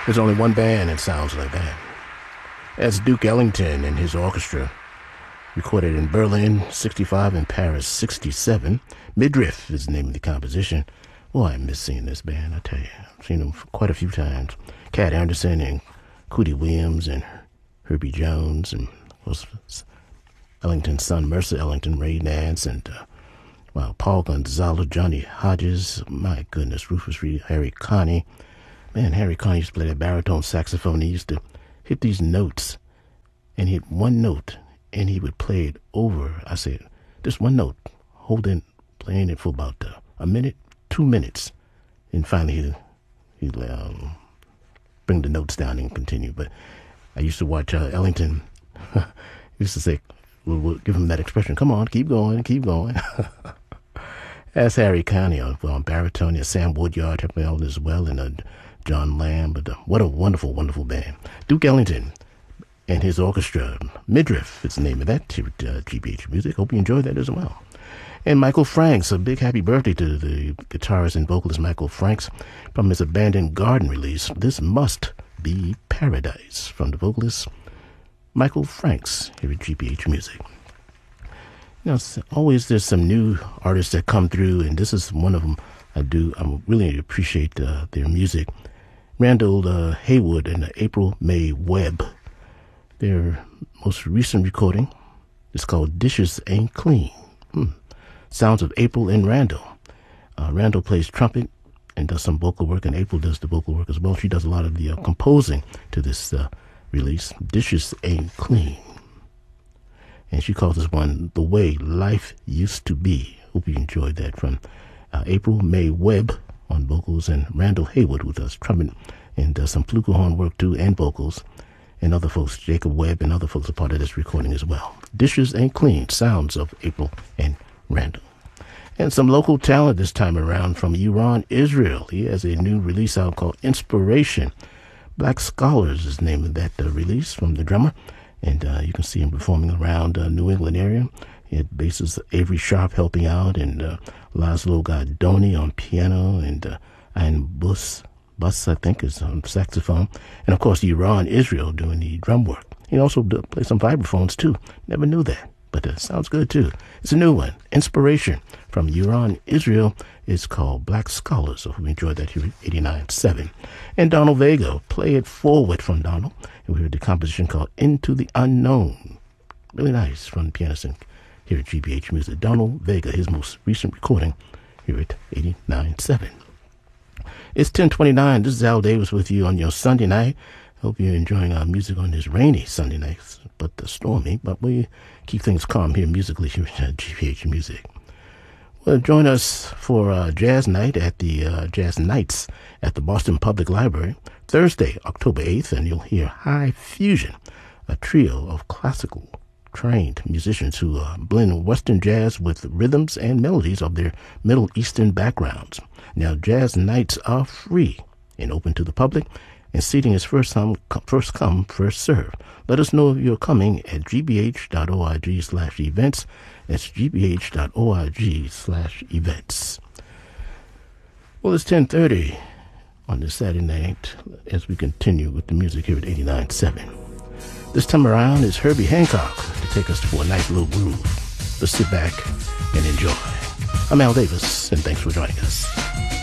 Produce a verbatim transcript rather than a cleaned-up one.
There's only one band that sounds like that. That's Duke Ellington and his orchestra, recorded in Berlin, sixty-five, and Paris, sixty-seven. Midriff is the name of the composition. Boy, I miss seeing this band, I tell you. I've seen them quite a few times. Cat Anderson and Cootie Williams and Herbie Jones and was Ellington's son, Mercer Ellington, Ray Nance, and uh, wow, Paul Gonzalo, Johnny Hodges, my goodness, Rufus Reed, Harry Connick. Man, Harry Connick used to play that baritone saxophone. He used to hit these notes and hit one note and he would play it over. I said, just one note, holding, playing it for about uh, a minute, two minutes. And finally he'd, he'd um, bring the notes down and continue. But I used to watch uh, Ellington. He used to say, we'll, we'll give him that expression, come on, keep going, keep going. That's Harry Connick on, on baritone. Sam Woodyard helped as well, and uh, John Lamb. But uh, what a wonderful, wonderful band. Duke Ellington and his orchestra, Midriff is the name of that, here at uh, G B H Music. Hope you enjoyed that as well. And Michael Franks, a big happy birthday to the guitarist and vocalist Michael Franks from his Abandoned Garden release, This Must Be Paradise, from the vocalist Michael Franks here at G B H Music. You know, always there's some new artists that come through, and this is one of them. I do, I really appreciate uh, their music. Randall uh, Haywood and uh, April May Webb. Their most recent recording is called Dishes Ain't Clean. Hmm. Sounds of April and Randall. Uh, Randall plays trumpet and does some vocal work, and April does the vocal work as well. She does a lot of the uh, composing to this uh, release. Dishes Ain't Clean. And she calls this one The Way Life Used to Be. Hope you enjoyed that, from uh, April May Webb on vocals and Randall Haywood, who does trumpet and does some flugelhorn work too, and vocals. And other folks, Jacob Webb and other folks are part of this recording as well. Dishes Ain't Clean, sounds of April and Randall. And some local talent this time around from Iran, Israel. He has a new release out called Inspiration. Black Scholars is the name of that uh, release from the drummer. And uh, you can see him performing around uh, New England area. He had basses Avery Sharp helping out, and uh, Laszlo Gardoni on piano, and uh, Ian Bus, Bus, I think, is on saxophone. And, of course, Iran, Israel doing the drum work. He also plays some vibraphones, too. Never knew that, but it uh, sounds good, too. It's a new one, Inspiration, from Iran, Israel. It's called Black Scholars, so we enjoyed that here at eighty-nine point seven. And Donald Vega, Play It Forward from Donald. And we heard the composition called Into the Unknown. Really nice from the pianist here at G B H Music. Donald Vega, his most recent recording here at eighty-nine point seven. It's ten twenty-nine. This is Al Davis with you on your Sunday night. Hope you're enjoying our music on this rainy Sunday night, but uh, stormy. But we keep things calm here musically here at G B H Music. Well, join us for uh, Jazz Night at the uh, Jazz Nights at the Boston Public Library, Thursday, October eighth, and you'll hear High Fusion, a trio of classical trained musicians who uh, blend Western jazz with rhythms and melodies of their Middle Eastern backgrounds. Now, Jazz Nights are free and open to the public, and seating is first come, first come, first serve. Let us know if you're coming at gbh.org slash events. That's gbh.org slash events. Well, it's ten thirty on this Saturday night as we continue with the music here at eighty-nine point seven. This time around is Herbie Hancock to take us for a nice little groove. Let's sit back and enjoy. I'm Al Davis, and thanks for joining us.